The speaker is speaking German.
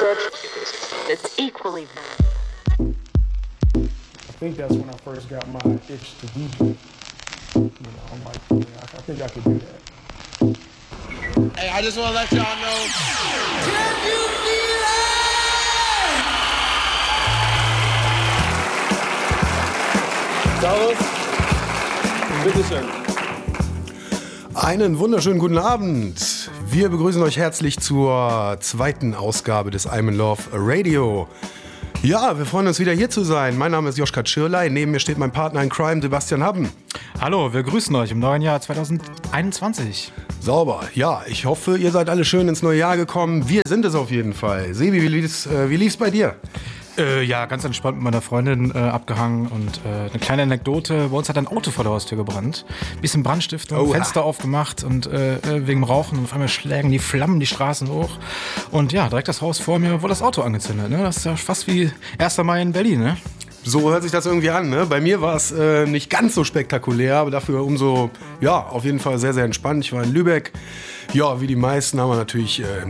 It's equally. I think that's when I first got my itch to DJ. I'm like, yeah, I think I could do that. Hey, I just want to let y'all know. Can you feel it? Carlos, bitteschön. Einen wunderschönen guten Abend. Wir begrüßen euch herzlich zur zweiten Ausgabe des I'm in Love Radio. Ja, wir freuen uns wieder hier zu sein. Mein Name ist Joschka Tschirley. Neben mir steht mein Partner in Crime, Sebastian Haben. Hallo, wir grüßen euch im neuen Jahr 2021. Sauber. Ja, ich hoffe, ihr seid alle schön ins neue Jahr gekommen. Wir sind es auf jeden Fall. Sebi, wie lief's bei dir? Ja, ganz entspannt mit meiner Freundin abgehangen und eine kleine Anekdote. Bei uns hat ein Auto vor der Haustür gebrannt. Bisschen Brandstiftung, Fenster aufgemacht und wegen dem Rauchen. Und auf einmal schlägen die Flammen die Straßen hoch. Und ja, direkt das Haus vor mir wurde das Auto angezündet. Ne? Das ist ja fast wie 1. Mai in Berlin, ne? So hört sich das irgendwie an, ne? Bei mir war es nicht ganz so spektakulär, aber dafür umso, ja, auf jeden Fall sehr, sehr entspannt. Ich war in Lübeck. Ja, wie die meisten haben wir natürlich